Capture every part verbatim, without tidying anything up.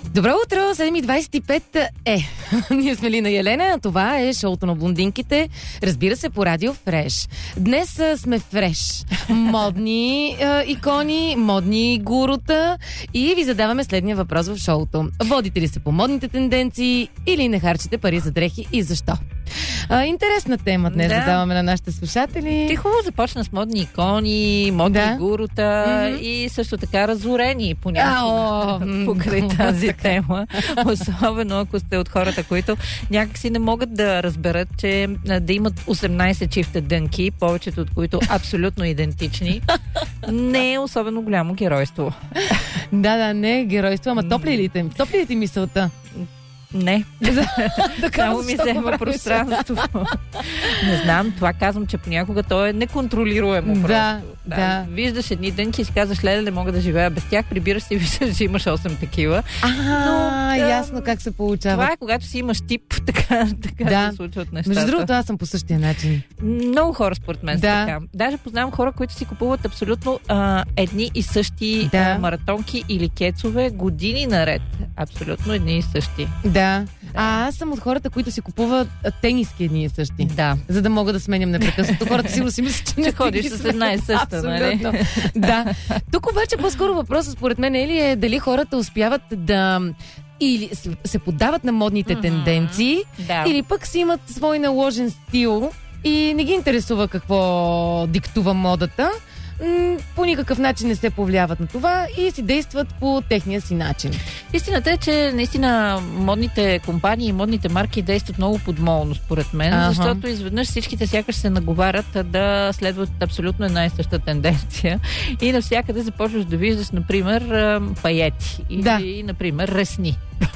Добро утро, седем и двадесет и пет е. Ние сме Лина и Елена, а това е шоуто на блондинките, разбира се, по Радио Фреш. Днес а, сме фреш. Модни а, икони, модни гурута и ви задаваме следния въпрос в шоуто. Водите ли се по модните тенденции или не харчите пари за дрехи и защо? А, интересна тема днес да. задаваме на нашите слушатели. Ти хубаво започна с модни икони, модни да. гурута mm-hmm. и също така разорени понякога покрай тази тема. Особено ако сте от хората, които някакси не могат да разберат, че да имат осемнадесет чифта дънки, повечето от които абсолютно идентични, не е особено голямо геройство. Да, да, не е геройство, ама топли ли те? Топли ли ти мисълта? Не. Само ми взема пространство. Не знам, това казвам, че понякога то е неконтролируемо. Да, да, да. Виждаш едни дънки и си казваш, леле, не мога да живея без тях, прибираш си и виждаш, че имаш осем такива. А, Но, ясно как се получава. Това е когато си имаш тип, така, така да. се случват нещата. Между другото, аз съм по същия начин. Много хора според мен са да. така. Даже познавам хора, които си купуват абсолютно а, едни и същи да. а, маратонки или кецове години наред. Абсолютно едни и същи. Да. Да. А аз съм от хората, които си купуват тениски едни и същи. Да. За да мога да сменям непрекъснато. Хората сигурно си мислят, че не ходиш с една и съща, нали? Да. Тук обаче по-скоро въпросът според мен е ли е дали хората успяват да или се поддават на модните mm-hmm. тенденции, да. или пък си имат свой наложен стил и не ги интересува какво диктува модата. По никакъв начин не се повлияват на това и си действат по техния си начин. Истината е, че наистина модните компании и модните марки действат много подмолно, според мен, ага. защото изведнъж всичките сякаш се наговарят да следват абсолютно една и съща тенденция и навсякъде започваш да виждаш, например, паети или, да. например, ресни.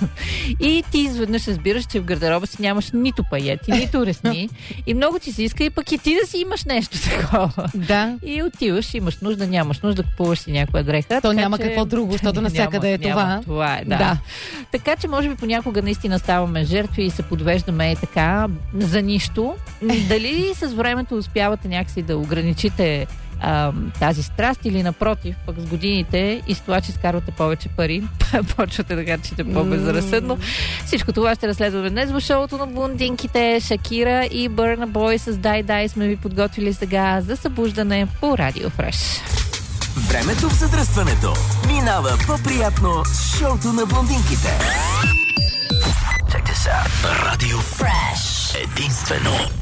И ти изведнъж разбираш, че в гардероба си нямаш нито паети, нито ресни и много ти се иска и пък и ти да си имаш нещо такова. Да. И отиваш, имаш нужда, нямаш нужда, купуваш си някоя дреха. То няма че... какво друго, защото навсякъде е това. Няма, това е, да. да. Така че може би понякога наистина ставаме жертви и се подвеждаме и така за нищо. Дали с времето успявате някакси да ограничите А, тази страст или напротив, пък с годините и с това, че скарвате повече пари, почвате да харчите по-безразсъдно. Всичко това ще разследваме днес в шоуто на блондинките. Шакира и Burna Boy с Die Die сме ви подготвили сега за събуждане по Радио Фреш. Времето в задръстването минава по-приятно с шоуто на блондинките. Check this out. Радио Фреш. Единствено